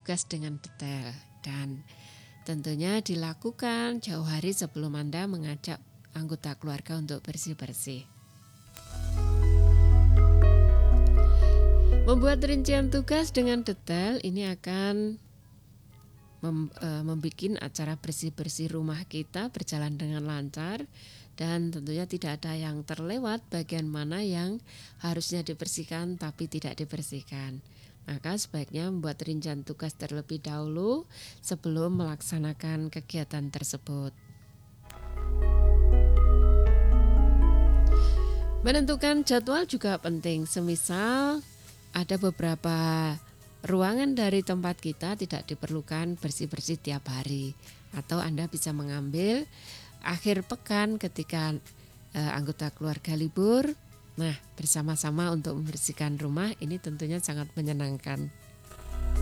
tugas dengan detail dan tentunya dilakukan jauh hari sebelum Anda mengajak anggota keluarga untuk bersih-bersih. Membuat rincian tugas dengan detail ini akan membuat acara bersih-bersih rumah kita berjalan dengan lancar dan tentunya tidak ada yang terlewat bagian mana yang harusnya dibersihkan tapi tidak dibersihkan. Maka sebaiknya membuat rincian tugas terlebih dahulu sebelum melaksanakan kegiatan tersebut. Menentukan jadwal juga penting, semisal ada beberapa ruangan dari tempat kita tidak diperlukan bersih-bersih tiap hari, atau Anda bisa mengambil akhir pekan ketika anggota keluarga libur. Nah, bersama-sama untuk membersihkan rumah ini tentunya sangat menyenangkan.